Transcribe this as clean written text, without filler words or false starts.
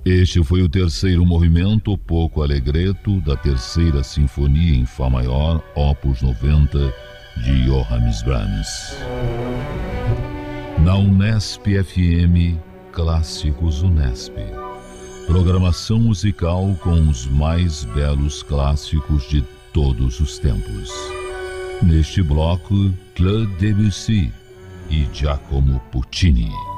Este foi o terceiro movimento, pouco allegretto, da terceira sinfonia em Fá maior, opus 90, de Johannes Brahms. Na Unesp FM, Clássicos Unesp. Programação musical com os mais belos clássicos de todos os tempos. Neste bloco, Claude Debussy e Giacomo Puccini.